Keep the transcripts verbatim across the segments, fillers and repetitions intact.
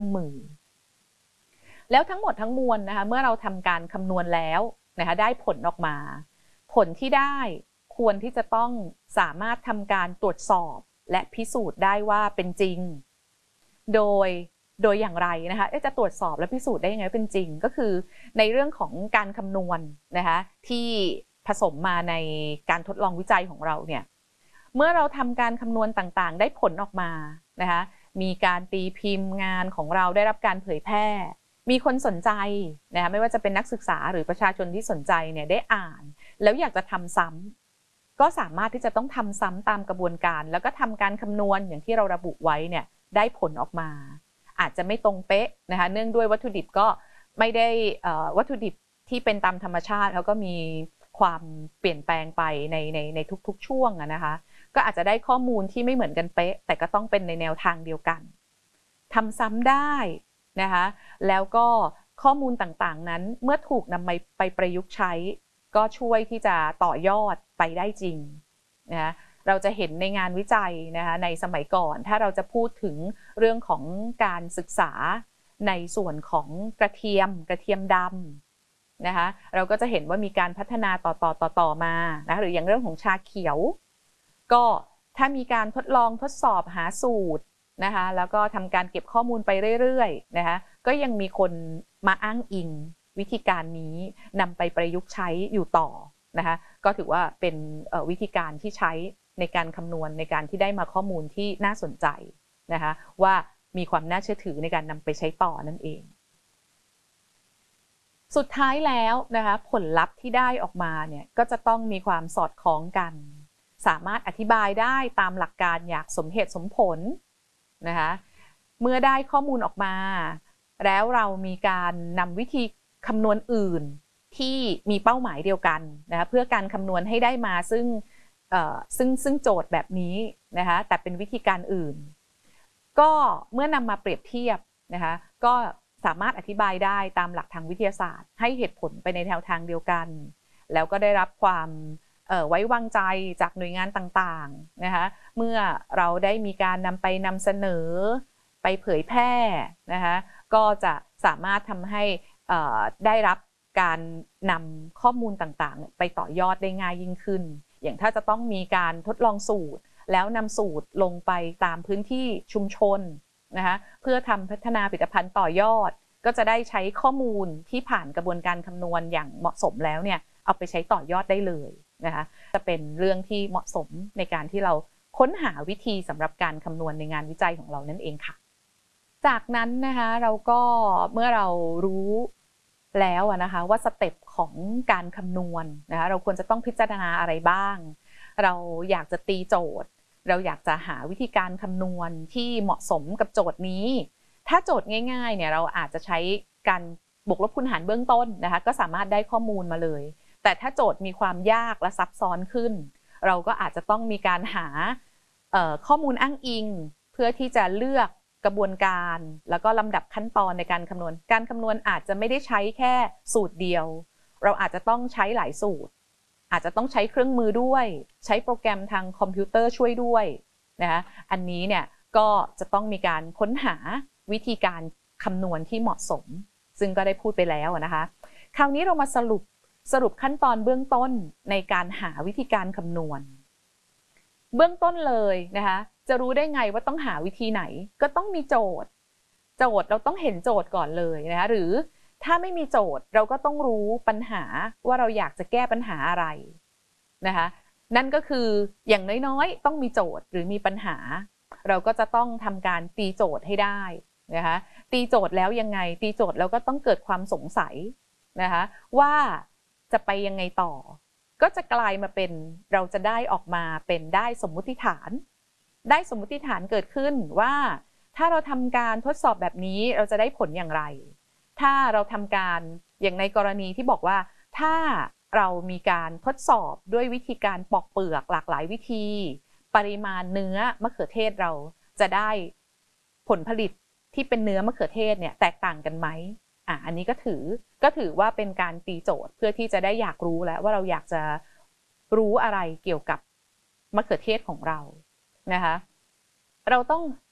มือแล้วทั้งหมดทั้งมวลนะคะเมื่อเราทำการคำนวณแล้วนะคะได้ผลออกมาผลที่ได้ควรที่จะต้องสามารถทำการตรวจสอบและพิสูจน์ได้ว่าเป็นจริงโดยโดยอย่างไรนะคะจะตรวจสอบและพิสูจน์ได้ยังไงเป็นจริงก็คือในเรื่องของการคำนวณนะคะที่ผสมมาในการทดลองวิจัยของเราเนี่ยเมื่อเราทำการคำนวณต่างๆได้ผลออกมานะคะมีการตีพิมพ์งานของเราได้รับการเผยแพร่มีคนสนใจนะคะไม่ว่าจะเป็นนักศึกษาหรือประชาชนที่สนใจเนี่ยได้อ่านแล้วอยากจะทำซ้ำก็สามารถที่จะต้องทำซ้ำตามกระบวนการแล้วก็ทำการคำนวณอย่างที่เราระบุไว้เนี่ยได้ผลออกมาอาจจะไม่ตรงเป๊ะนะคะเนื่องด้วยวัตถุดิบก็ไม่ได้วัตถุดิบที่เป็นตามธรรมชาติแล้วก็มีความเปลี่ยนแปลงไปในในในทุกๆช่วงนะคะก็อาจจะได้ข้อมูลที่ไม่เหมือนกันเป๊ะแต่ก็ต้องเป็นในแนวทางเดียวกันทำซ้ำได้นะคะแล้วก็ข้อมูลต่างๆนั้นเมื่อถูกนำไปไปประยุกต์ใช้ก็ช่วยที่จะต่อยอดไปได้จริงนะเราจะเห็นในงานวิจัยนะคะในสมัยก่อนถ้าเราจะพูดถึงเรื่องของการศึกษาในส่วนของกระเทียมกระเทียมดำนะคะเราก็จะเห็นว่ามีการพัฒนาต่อต่อต่อต่อมานะหรืออย่างเรื่องของชาเขียวก็ถ้ามีการทดลองทดสอบหาสูตรนะคะแล้วก็ทำการเก็บข้อมูลไปเรื่อยๆนะคะก็ยังมีคนมาอ้างอิงวิธีการนี้นำไปประยุกต์ใช้อยู่ต่อนะคะก็ถือว่าเป็นวิธีการที่ใช้ในการคำนวณในการที่ได้มาข้อมูลที่น่าสนใจนะคะว่ามีความน่าเชื่อถือในการนำไปใช้ต่อนั่นเองสุดท้ายแล้วนะคะผลลัพธ์ที่ได้ออกมาเนี่ยก็จะต้องมีความสอดคล้องกันสามารถอธิบายได้ตามหลักการอย่างสมเหตุสมผลนะคะเมื่อได้ข้อมูลออกมาแล้วเรามีการนำวิธีคำนวณอื่นที่มีเป้าหมายเดียวกันนะคะเพื่อการคำนวณให้ได้มาซึ่งซึ่งซึ่งโจทย์แบบนี้นะคะแต่เป็นวิธีการอื่นก็เมื่อนำมาเปรียบเทียบนะคะก็สามารถอธิบายได้ตามหลักทางวิทยาศาสตร์ให้เหตุผลไปในแนวทางเดียวกันแล้วก็ได้รับความไว้วางใจจากหน่วยงานต่างๆนะคะเมื่อเราได้มีการนำไปนำเสนอไปเผยแพร่นะคะก็จะสามารถทำให้ได้รับการนำข้อมูลต่างๆไปต่อยอดได้ง่ายยิ่งขึ้นอย่างถ้าจะต้องมีการทดลองสูตรแล้วนำสูตรลงไปตามพื้นที่ชุมชนนะคะเพื่อทำพัฒนาผลิตภัณฑ์ต่อยอดก็จะได้ใช้ข้อมูลที่ผ่านกระบวนการคำนวณอย่างเหมาะสมแล้วเนี่ยเอาไปใช้ต่อยอดได้เลยนะคะจะเป็นเรื่องที่เหมาะสมในการที่เราค้นหาวิธีสำหรับการคำนวณในงานวิจัยของเรานั่นเองค่ะจากนั้นนะคะเราก็เมื่อเรารู้แล้วนะคะว่าสเต็ปของการคำนวณนะคะเราควรจะต้องพิจารณาอะไรบ้างเราอยากจะตีโจทย์เราอยากจะหาวิธีการคำนวณที่เหมาะสมกับโจทย์นี้ถ้าโจทย์ง่ายๆเนี่ยเราอาจจะใช้การบวกลบคูณหารเบื้องต้นนะคะก็สามารถได้ข้อมูลมาเลยแต่ถ้าโจทย์มีความยากและซับซ้อนขึ้นเราก็อาจจะต้องมีการหาข้อมูลอ้างอิงเพื่อที่จะเลือกกระบวนการแล้วก็ลำดับขั้นตอนในการคำนวณการคำนวณอาจจะไม่ได้ใช้แค่สูตรเดียวเราอาจจะต้องใช้หลายสูตรอาจจะต้องใช้เครื่องมือด้วยใช้โปรแกรมทางคอมพิวเตอร์ช่วยด้วยนะคะอันนี้เนี่ยก็จะต้องมีการค้นหาวิธีการคำนวณที่เหมาะสมซึ่งก็ได้พูดไปแล้วนะคะคราวนี้เรามาสรุปสรุปขั้นตอนเบื้องต้นในการหาวิธีการคำนวณเบื้องต้นเลยนะคะจะรู้ได้ไงว่าต้องหาวิธีไหนก็ต้องมีโจทย์โจทย์เราต้องเห็นโจทย์ก่อนเลยนะคะหรือถ้าไม่มีโจทย์เราก็ต้องรู้ปัญหาว่าเราอยากจะแก้ปัญหาอะไรนะคะนั่นก็คืออย่างน้อยๆต้องมีโจทย์หรือมีปัญหาเราก็จะต้องทำการตีโจทย์ให้ได้นะคะตีโจทย์แล้วยังไงตีโจทย์แล้วก็ต้องเกิดความสงสัยนะคะว่าจะไปยังไงต่อก็จะกลายมาเป็นเราจะได้ออกมาเป็นได้สมมุติฐานได้สมมุติฐานเกิดขึ้นว่าถ้าเราทำการทดสอบแบบนี้เราจะได้ผลอย่างไรถ้าเราทำการอย่างในกรณีที่บอกว่าถ้าเรามีการทดสอบด้วยวิธีการปอกเปลือกหลากหลายวิธีปริมาณเนื้อมะเขือเทศเราจะได้ผลผลิตที่เป็นเนื้อมะเขือเทศเนี่ยแตกต่างกันไหมอ่ะอันนี้ก็ถือก็ถือว่าเป็นการตีโจทย์เพื่อที่จะได้อยากรู้แล้วว่าเราอยากจะรู้อะไรเกี่ยวกับมะเขือเทศของเรานะคะเราต้อง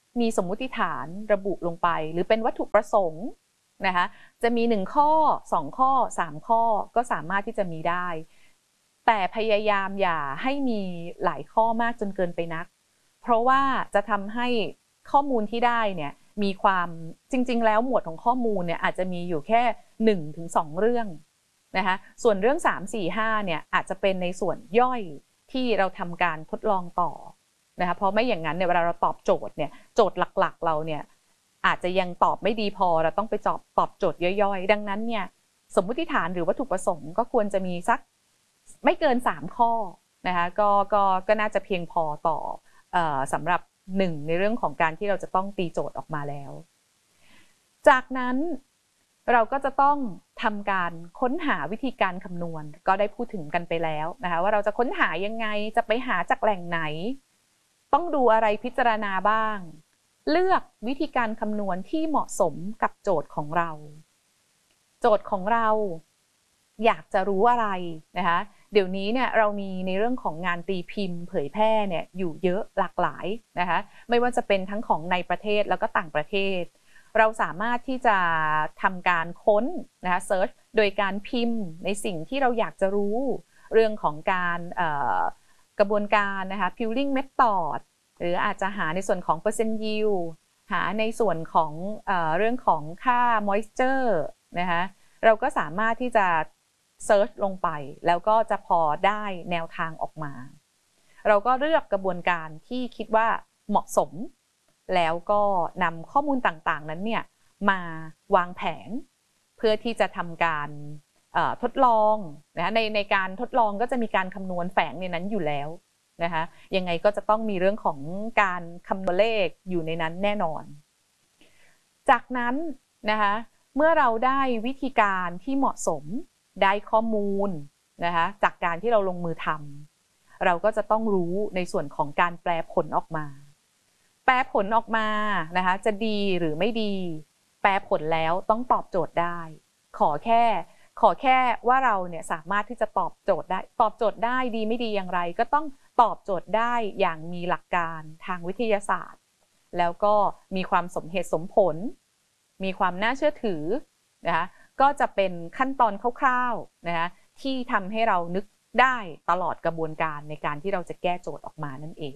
มีสมมุติฐานระบุลงไปหรือเป็นวัตถุประสงค์นะคะจะมีหนึ่งข้อสองข้อสามข้อก็สามารถที่จะมีได้แต่พยายามอย่าให้มีหลายข้อมากจนเกินไปนักเพราะว่าจะทำให้ข้อมูลที่ได้เนี่ยมีความจริงๆแล้วหมวดของข้อมูลเนี่ยอาจจะมีอยู่แค่ หนึ่งถึงสอง เรื่องนะคะส่วนเรื่องสาม สี่ ห้าเนี่ยอาจจะเป็นในส่วนย่อยที่เราทำการทดลองต่อนะคะเพราะไม่อย่างนั้นเนี่ยเวลาเราตอบโจทย์เนี่ยโจทย์หลักๆเราเนี่ยอาจจะยังตอบไม่ดีพอเราต้องไปตอบตอบโจทย์ย่อยๆดังนั้นเนี่ยสมมุติฐานหรือวัตถุประสงค์ก็ควรจะมีสักไม่เกินสามข้อนะคะก็ก็ก็น่าจะเพียงพอต่อเอ่อสำหรับหนึ่งในเรื่องของการที่เราจะต้องตีโจทย์ออกมาแล้วจากนั้นเราก็จะต้องทำการค้นหาวิธีการคำนวณก็ได้พูดถึงกันไปแล้วนะคะว่าเราจะค้นหายังไงจะไปหาจากแหล่งไหนต้องดูอะไรพิจารณาบ้างเลือกวิธีการคำนวณที่เหมาะสมกับโจทย์ของเราโจทย์ของเราอยากจะรู้อะไรนะคะเดี๋ยวนี้เนี่ยเรามีในเรื่องของงานตีพิมพ์เผยแพร่เนี่ยอยู่เยอะหลากหลายนะคะไม่ว่าจะเป็นทั้งของในประเทศแล้วก็ต่างประเทศเราสามารถที่จะทำการค้นนะคะเซิร์ชโดยการพิมพ์ในสิ่งที่เราอยากจะรู้เรื่องของการกระบวนการนะคะ Peeling Method หรืออาจจะหาในส่วนของ percent yield หาในส่วนของเอ่อเรื่องของค่า moisture นะคะเราก็สามารถที่จะเซิร์ชลงไปแล้วก็จะพอได้แนวทางออกมาเราก็เลือกกระบวนการที่คิดว่าเหมาะสมแล้วก็นำข้อมูลต่างๆนั้นเนี่ยมาวางแผนเพื่อที่จะทำการทดลองนะในในการทดลองก็จะมีการคำนวณแฝงในนั้นอยู่แล้วนะคะยังไงก็จะต้องมีเรื่องของการคำนวณเลขอยู่ในนั้นแน่นอนจากนั้นนะคะเมื่อเราได้วิธีการที่เหมาะสมได้ข้อมูลนะคะจากการที่เราลงมือทำเราก็จะต้องรู้ในส่วนของการแปลผลออกมาแปลผลออกมานะคะจะดีหรือไม่ดีแปลผลแล้วต้องตอบโจทย์ได้ขอแค่ขอแค่ว่าเราเนี่ยสามารถที่จะตอบโจทย์ได้ตอบโจทย์ได้ดีไม่ดีอย่างไรก็ต้องตอบโจทย์ได้อย่างมีหลักการทางวิทยาศาสตร์แล้วก็มีความสมเหตุสมผลมีความน่าเชื่อถือนะคะก็จะเป็นขั้นตอนคร่าวๆนะคะที่ทำให้เรานึกได้ตลอดกระบวนการในการที่เราจะแก้โจทย์ออกมานั่นเอง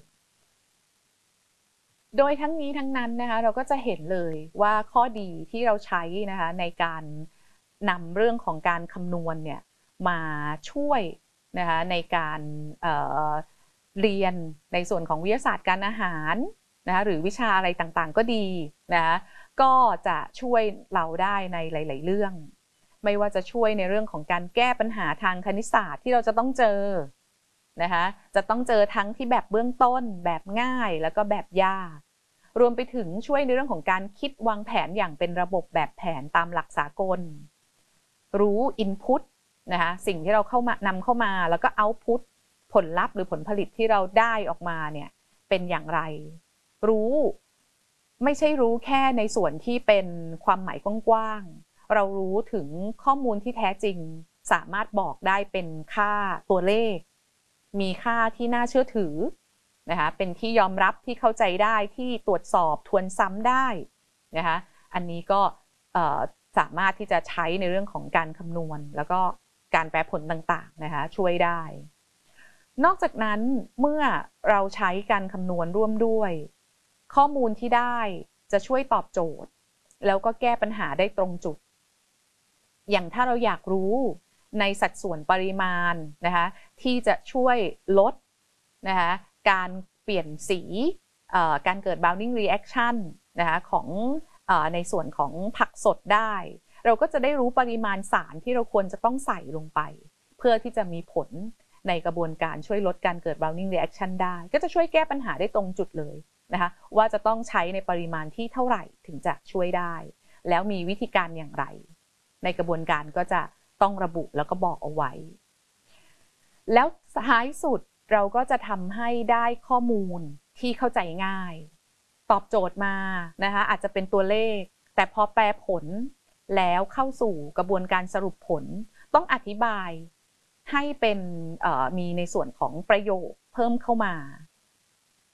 โดยทั้งนี้ทั้งนั้นนะคะเราก็จะเห็นเลยว่าข้อดีที่เราใช้นะคะในการนำเรื่องของการคำนวณเนี่ยมาช่วยนะคะในการเอ่อเรียนในส่วนของวิทยาศาสตร์การอาหารนะคะหรือวิชาอะไรต่างๆก็ดีนะคะก็จะช่วยเราได้ในหลายๆเรื่องไม่ว่าจะช่วยในเรื่องของการแก้ปัญหาทางคณิตศาสตร์ที่เราจะต้องเจอนะคะจะต้องเจอทั้งที่แบบเบื้องต้นแบบง่ายแล้วก็แบบยากรวมไปถึงช่วยในเรื่องของการคิดวางแผนอย่างเป็นระบบแบบแผนตามหลักสากลรู้ input นะคะสิ่งที่เราเข้ามานำเข้ามาแล้วก็ output ผลลัพธ์หรือผลผลิตที่เราได้ออกมาเนี่ยเป็นอย่างไรรู้ไม่ใช่รู้แค่ในส่วนที่เป็นความหมายกว้างๆเรารู้ถึงข้อมูลที่แท้จริงสามารถบอกได้เป็นค่าตัวเลขมีค่าที่น่าเชื่อถือนะคะเป็นที่ยอมรับที่เข้าใจได้ที่ตรวจสอบทวนซ้ำได้นะคะอันนี้ก็สามารถที่จะใช้ในเรื่องของการคำนวณแล้วก็การแปลผลต่างๆนะคะช่วยได้นอกจากนั้นเมื่อเราใช้การคำนวณร่วมด้วยข้อมูลที่ได้จะช่วยตอบโจทย์แล้วก็แก้ปัญหาได้ตรงจุดอย่างถ้าเราอยากรู้ในสัดส่วนปริมาณนะคะที่จะช่วยลดนะคะการเปลี่ยนสีการเกิด Browning reaction นะคะของในส่วนของผักสดได้เราก็จะได้รู้ปริมาณสารที่เราควรจะต้องใส่ลงไปเพื่อที่จะมีผลในกระบวนการช่วยลดการเกิด Browning reaction ได้ก็จะช่วยแก้ปัญหาได้ตรงจุดเลยนะคะว่าจะต้องใช้ในปริมาณที่เท่าไหร่ถึงจะช่วยได้แล้วมีวิธีการอย่างไรในกระบวนการก็จะต้องระบุแล้วก็บอกเอาไว้แล้วท้ายสุดเราก็จะทำให้ได้ข้อมูลที่เข้าใจง่ายตอบโจทย์มานะคะอาจจะเป็นตัวเลขแต่พอแปลผลแล้วเข้าสู่กระบวนการสรุปผลต้องอธิบายให้เป็นมีในส่วนของประโยคเพิ่มเข้ามา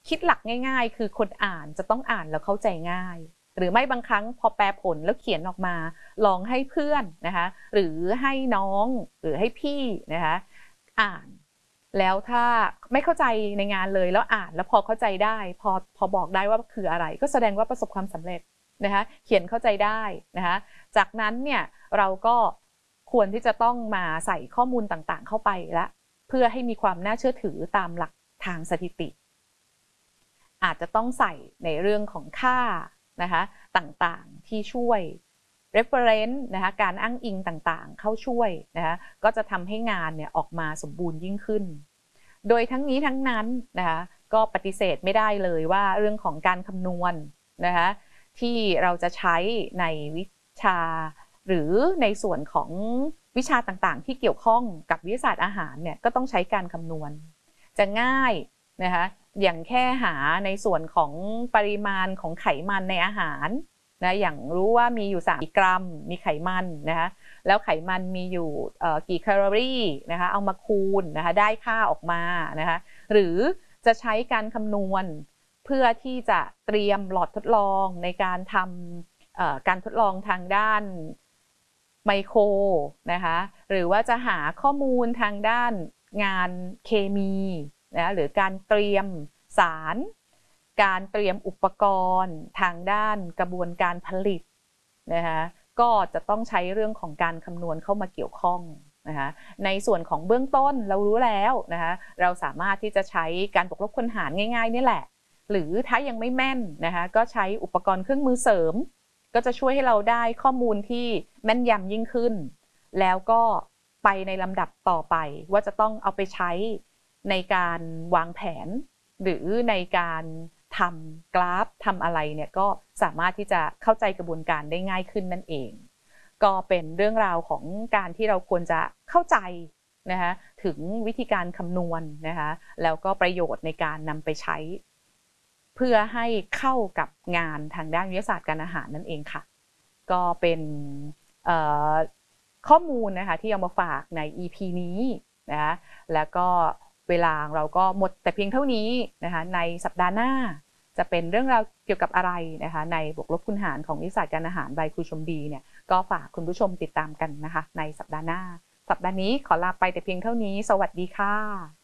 คิดหลักง่ายๆคือคนอ่านจะต้องอ่านแล้วเข้าใจง่ายหรือไม่บางครั้งพอแปลผลแล้วเขียนออกมาลองให้เพื่อนนะคะหรือให้น้องหรือให้พี่นะคะอ่านแล้วถ้าไม่เข้าใจในงานเลยแล้วอ่านแล้วพอเข้าใจได้พอพอบอกได้ว่าคืออะไรก็แสดงว่าประสบความสำเร็จนะคะเขียนเข้าใจได้นะคะจากนั้นเนี่ยเราก็ควรที่จะต้องมาใส่ข้อมูลต่างๆเข้าไปละเพื่อให้มีความน่าเชื่อถือตามหลักทางสถิติอาจจะต้องใส่ในเรื่องของค่านะคะต่างๆที่ช่วย reference นะคะการอ้างอิงต่างๆเข้าช่วยนะคะก็จะทำให้งานเนี่ยออกมาสมบูรณ์ยิ่งขึ้นโดยทั้งนี้ทั้งนั้นนะคะก็ปฏิเสธไม่ได้เลยว่าเรื่องของการคำนวณนะคะที่เราจะใช้ในวิชาหรือในส่วนของวิชาต่างๆที่เกี่ยวข้องกับวิทยาศาสตร์อาหารเนี่ยก็ต้องใช้การคำนวณจะง่ายนะคะอย่างแค่หาในส่วนของปริมาณของไขมันในอาหารนะอย่างรู้ว่ามีอยู่สามกรัมมีไขมันนะคะแล้วไขมันมีอยู่กี่แคลอรี่นะคะเอามาคูณนะคะได้ค่าออกมานะคะหรือจะใช้การคำนวณเพื่อที่จะเตรียมหลอดทดลองในการทำการทดลองทางด้านไมโครนะคะหรือว่าจะหาข้อมูลทางด้านงานเคมีนะหรือการเตรียมสารการเตรียมอุปกรณ์ทางด้านกระบวนการผลิตนะคะก็จะต้องใช้เรื่องของการคำนวณเข้ามาเกี่ยวข้องนะคะในส่วนของเบื้องต้นเรารู้แล้วนะคะเราสามารถที่จะใช้การบวกลบคูณหารง่ายๆนี่แหละหรือถ้ายังไม่แม่นนะคะก็ใช้อุปกรณ์เครื่องมือเสริมก็จะช่วยให้เราได้ข้อมูลที่แม่นยำยิ่งขึ้นแล้วก็ไปในลำดับต่อไปว่าจะต้องเอาไปใช้ในการวางแผนหรือในการทำกราฟทำอะไรเนี่ยก็สามารถที่จะเข้าใจกระบวนการได้ง่ายขึ้นนั่นเองก็เป็นเรื่องราวของการที่เราควรจะเข้าใจนะคะถึงวิธีการคำนวณนะคะแล้วก็ประโยชน์ในการนำไปใช้เพื่อให้เข้ากับงานทางด้านวิทยาศาสตร์การอาหารนั่นเองค่ะก็เป็นข้อมูลนะคะที่เอามาฝากใน อี พี นี้นะคะแล้วก็เวลาเราก็หมดแต่เพียงเท่านี้นะคะในสัปดาห์หน้าจะเป็นเรื่องราวเกี่ยวกับอะไรนะคะในบวกลบคูณหารของวิทยาศาสตร์การอาหารบายครูชมดีเนี่ยก็ฝากคุณผู้ชมติดตามกันนะคะในสัปดาห์หน้าสัปดาห์นี้ขอลาไปแต่เพียงเท่านี้สวัสดีค่ะ